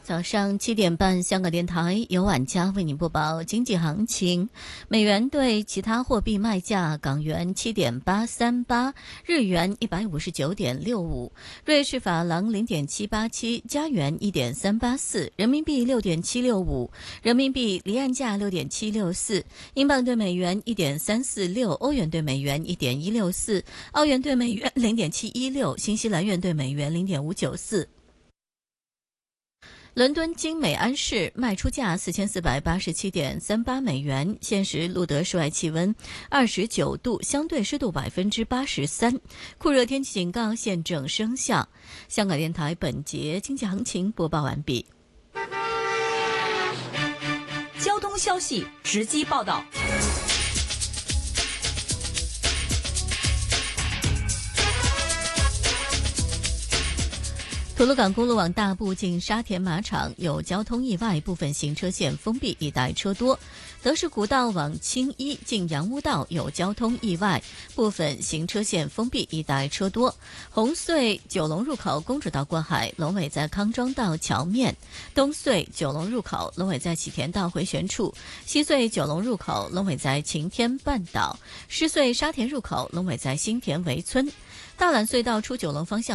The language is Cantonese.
早上7点半，香港电台由晚佳为您播报经济行情。美元对其他货币卖价：港元7.838，日元159.65，瑞士法郎0.787，加元1.384，人民币6.765，人民币离岸价6.764，英镑对美元1.346，欧元对美元1.164，澳元对美元0.716，新西兰元对美元0.594。伦敦金美安市卖出价4487.38美元，现时录得室外气温29度，相对湿度83%，酷热天气警告现正生效。香港电台本节经济行情播报完毕。 交通消息直击报道。 吐露港公路往大埔近沙田马场有交通意外，部分行车线封闭，一带车多。德士古道往青衣近洋屋道有交通意外，部分行车线封闭，一带车多。红隧九龙入口公主道过海，龙尾在康庄道桥面；东隧九龙入口龙尾在启田道回旋处；西隧九龙入口龙尾在晴天半岛；狮隧沙田入口龙尾在新田围村；大榄隧道出九龙方向